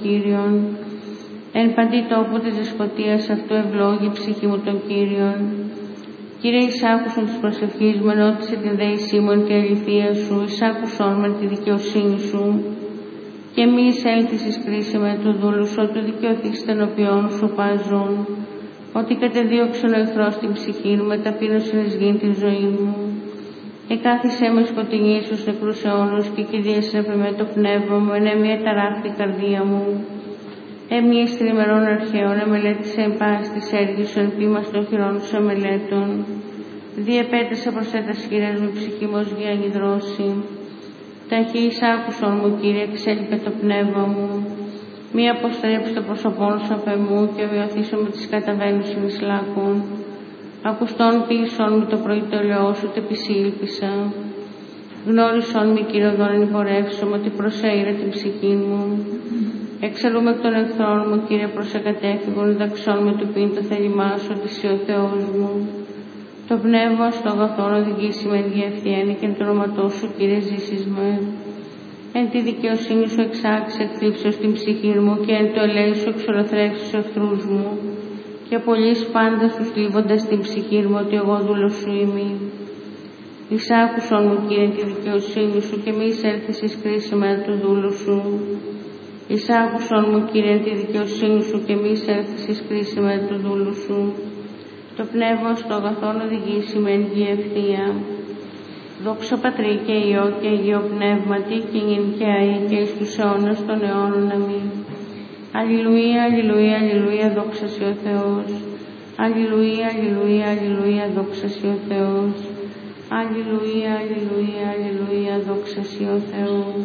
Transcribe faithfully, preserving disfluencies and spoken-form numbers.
Κύριον. Εν παντή τόπο της δεσποτείας αυτού ευλόγη ψυχή μου τον Κύριον. Κύριε, εισάκουσον της προσευχής μου, ενώτισε την δέησή μου εν τη αληθεία σου, εισάκουσον με τη δικαιοσύνη σου. Και μη εισέλθεις εις κρίση με του δούλου σου, ότι δικαιωθείς στενοποιών σου πάζουν. Ότι κατεδίωξε ο εχθρός την ψυχή μου, μεταπείνωσεν εις γήν τη ζωή μου. Εκάθισέ με σκοτεινή στους νεκρούς αιώνους και κηδίασεν με το πνεύμα μου, εν μια ταράχτη καρδία μου. Έμοιε τριμερών αρχαίων, εμελέτησε εν πάση της έργης σου, εν πίμας των χειρών σου εμελέτων. Διεπέτασε προς έτας χειρές μου, ψυχή μου ως γη ανυδρώσει. Ταχύ εισάκουσον μου, Κύριε, εξέλιπε το πνεύμα μου. Μη αποστρέψει το πρόσωπόν σου απ' εμού και βιωθήσω με τις καταβαίνουσιν εις λάκων. Ακουστών ποιησόν μου το πρωί το ελαιό σου, τε επισήλπισα. Γνώρισον μη, Κύριε, οδόν εν υπορεύσω, ότι προσέειρε την ψυχή μου. Εξαλούμε εκ των εχθρών μου, Κύριε, προς εκατέφυγον, δαξών με του πίν το θέλημά σου, ότι εσύ ο Θεός μου. Το πνεύμα στο αγαθόν οδηγήσει με εν διευθύνη και εν το όνοματό σου, Κύριε, ζήσεις με. Εν τη δικαιοσύνη σου εξάξει εκθύψεως την ψυχή μου και εν το ελέη σου εξολοθρεύσεις τους εχθρούς μου. Και απολύς πάντα στους λίβοντας την ψυχή μου, ότι εγώ δούλος σου είμαι. Εισάκουσον μου, Κύριε, τη δικαιοσύνη σου και μη εισέλθεις εις κρίση με του δούλου σου. Εισάκουσον μου, Κύριε, τη δικαιοσύνη σου και μη εισέλθεις εις κρίση με του δούλου σου. Το πνεύμα στο αγαθόν οδηγήσει με εν γη ευθεία. Δόξα Πατρί και Υιό και Αγίο Πνεύματι και νυν και αεί και εις τους αιώνας των αιώνων. Αμήν. Αλληλουία, αλληλουία, αλληλουία, δόξα σοι ο Θεός. Αλληλουία, αλληλουία, αλληλουία, δόξα σοι ο Θεός. Αλληλουία, αλληλουία, αλληλουία, δόξα σοι ο Θεός.